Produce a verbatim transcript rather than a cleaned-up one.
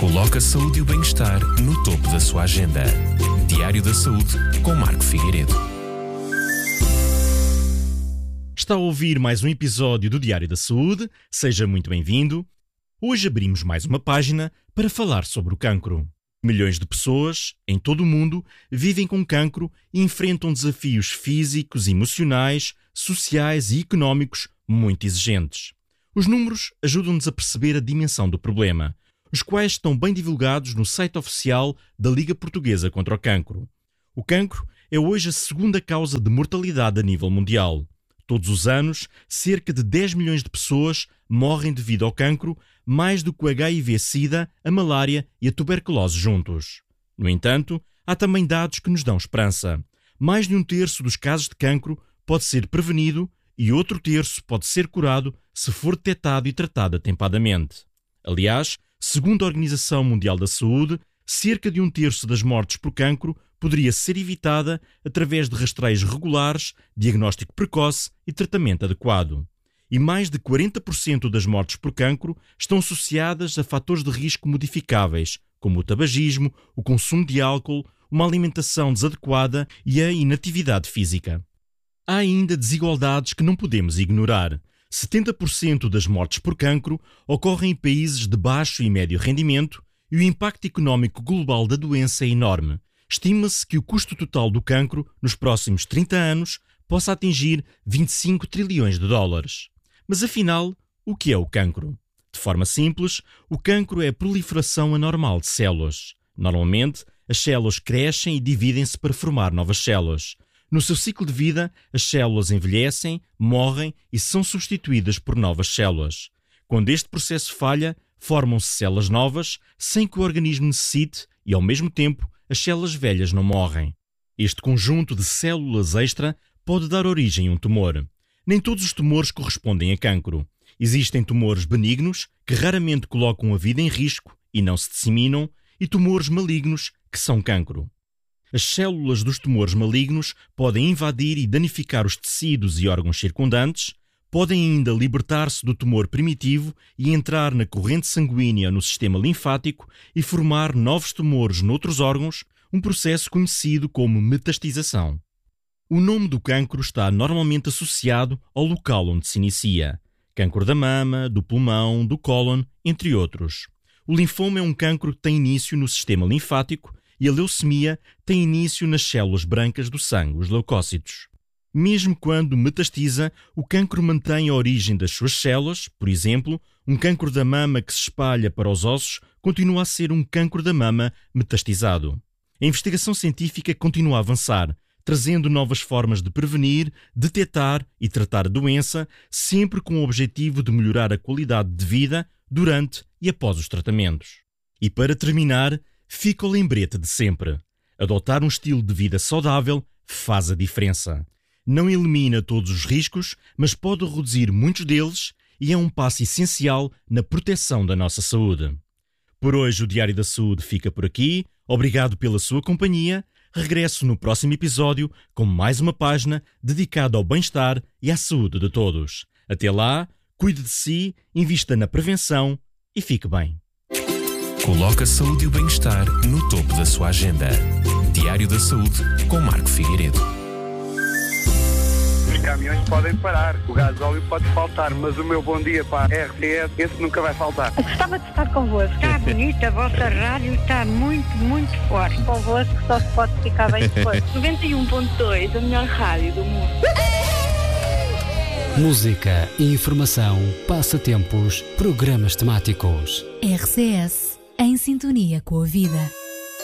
Coloca a saúde e o bem-estar no topo da sua agenda. Diário da Saúde, com Marco Figueiredo. Está a ouvir mais um episódio do Diário da Saúde. Seja muito bem-vindo. Hoje abrimos mais uma página para falar sobre o cancro. Milhões de pessoas, em todo o mundo, vivem com cancro e enfrentam desafios físicos, emocionais, sociais e económicos muito exigentes. Os números ajudam-nos a perceber a dimensão do problema, os quais estão bem divulgados no site oficial da Liga Portuguesa contra o Cancro. O cancro é hoje a segunda causa de mortalidade a nível mundial. Todos os anos, cerca de dez milhões de pessoas morrem devido ao cancro, mais do que o H I V-Sida, a malária e a tuberculose juntos. No entanto, há também dados que nos dão esperança. Mais de um terço dos casos de cancro pode ser prevenido e outro terço pode ser curado se for detectado e tratado atempadamente. Aliás, segundo a Organização Mundial da Saúde, cerca de um terço das mortes por cancro poderia ser evitada através de rastreios regulares, diagnóstico precoce e tratamento adequado. E mais de quarenta por cento das mortes por cancro estão associadas a fatores de risco modificáveis, como o tabagismo, o consumo de álcool, uma alimentação desadequada e a inatividade física. Há ainda desigualdades que não podemos ignorar. setenta por cento das mortes por cancro ocorrem em países de baixo e médio rendimento e o impacto económico global da doença é enorme. Estima-se que o custo total do cancro nos próximos trinta anos possa atingir vinte e cinco trilhões de dólares. Mas afinal, o que é o cancro? De forma simples, o cancro é a proliferação anormal de células. Normalmente, as células crescem e dividem-se para formar novas células. No seu ciclo de vida, as células envelhecem, morrem e são substituídas por novas células. Quando este processo falha, formam-se células novas, sem que o organismo necessite e, ao mesmo tempo, as células velhas não morrem. Este conjunto de células extra pode dar origem a um tumor. Nem todos os tumores correspondem a cancro. Existem tumores benignos, que raramente colocam a vida em risco e não se disseminam, e tumores malignos, que são cancro. As células dos tumores malignos podem invadir e danificar os tecidos e órgãos circundantes, podem ainda libertar-se do tumor primitivo e entrar na corrente sanguínea no sistema linfático e formar novos tumores noutros órgãos, um processo conhecido como metastização. O nome do cancro está normalmente associado ao local onde se inicia. Cancro da mama, do pulmão, do cólon, entre outros. O linfoma é um cancro que tem início no sistema linfático e a leucemia tem início nas células brancas do sangue, os leucócitos. Mesmo quando metastiza, o cancro mantém a origem das suas células. Por exemplo, um cancro da mama que se espalha para os ossos continua a ser um cancro da mama metastizado. A investigação científica continua a avançar, trazendo novas formas de prevenir, detectar e tratar a doença, sempre com o objetivo de melhorar a qualidade de vida durante e após os tratamentos. E para terminar, fica o lembrete de sempre. Adotar um estilo de vida saudável faz a diferença. Não elimina todos os riscos, mas pode reduzir muitos deles e é um passo essencial na proteção da nossa saúde. Por hoje o Diário da Saúde fica por aqui. Obrigado pela sua companhia. Regresso no próximo episódio com mais uma página dedicada ao bem-estar e à saúde de todos. Até lá, cuide de si, invista na prevenção e fique bem. Coloca a saúde e o bem-estar no topo da sua agenda. Diário da Saúde, com Marco Figueiredo. Os caminhões podem parar, o gasóleo pode faltar, mas o meu bom dia para a R T S, esse nunca vai faltar. Gostava de estar convosco. Está bonita, a vossa rádio está muito, muito forte. Convosco só se pode ficar bem depois. noventa e um ponto dois, a melhor rádio do mundo. Música, informação, passatempos, programas temáticos. R C S, em sintonia com a vida.